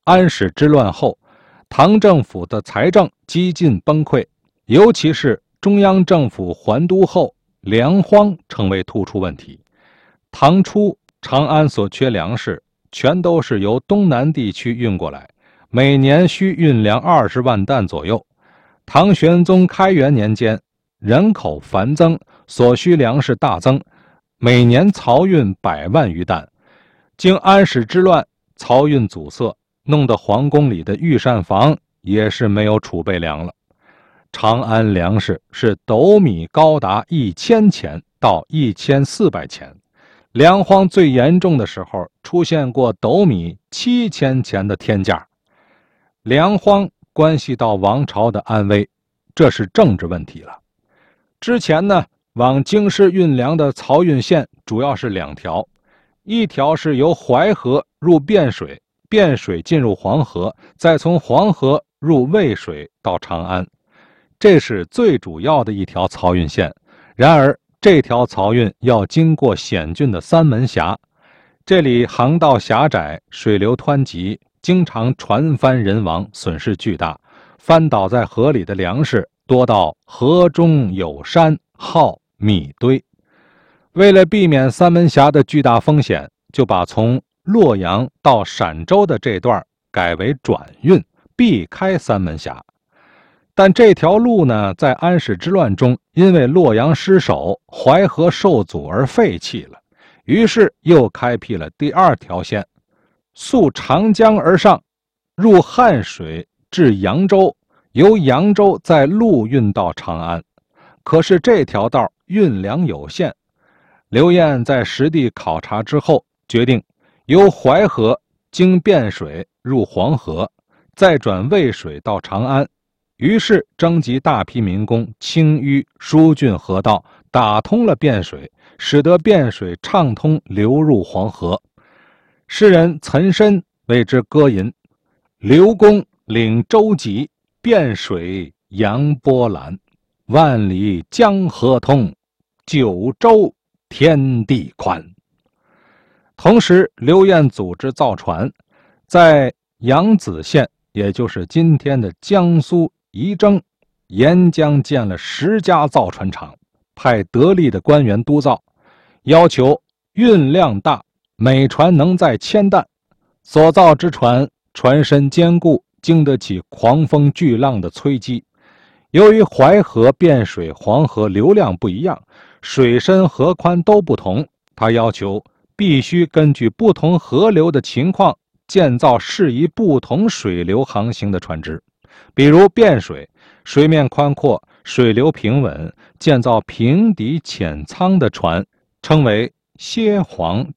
安史之乱后，唐政府的财政几近崩溃，尤其是中央政府还都后，粮荒成为突出问题。唐初长安所缺粮食，全都是由东南地区运过来，每年需运粮20万担左右。唐玄宗开元年间，人口繁增，所需粮食大增，每年漕运100万余担。经安史之乱，漕运阻塞，弄得皇宫里的御膳房也是没有储备粮了。长安粮食是斗米高达1000钱到1400钱，粮荒最严重的时候出现过斗米7000钱的天价。粮荒关系到王朝的安危，这是政治问题了。之前呢，往京师运粮的漕运线主要是2条，一条是由淮河入汴水，汴水进入黄河，再从黄河入渭水到长安，这是最主要的一条漕运线。然而这条漕运要经过险峻的三门峡，这里航道狭窄，水流湍急，经常船翻人亡，损失巨大。翻倒在河里的粮食多到河中有山，号米堆。为了避免三门峡的巨大风险，就把从洛阳到陕州的这段改为转运，避开三门峡。但这条路呢，在安史之乱中因为洛阳失守，淮河受阻而废弃了，于是又开辟了第2条线，溯长江而上，入汉水至扬州，由扬州再陆运到长安。可是这条道运粮有限，刘晏在实地考察之后，决定由淮河经汴水入黄河，再转渭水到长安。于是征集大批民工，清淤疏浚河道，打通了汴水，使得汴水畅通流入黄河。诗人岑参为之歌吟：刘公领舟楫，汴水扬波澜。万里江河通，九州天地宽。同时，刘晏组织造船，在扬子县，也就是今天的江苏仪征，沿江建了10家造船厂，派得力的官员督造，要求运量大，每船能载1000担。所造之船，船身坚固，经得起狂风巨浪的摧击。由于淮河、汴水、黄河流量不一样，水深河宽都不同，他要求必须根据不同河流的情况，建造适宜不同水流航行的船只。比如汴水，水面宽阔，水流平稳，建造平底浅舱的船，称为蝎黄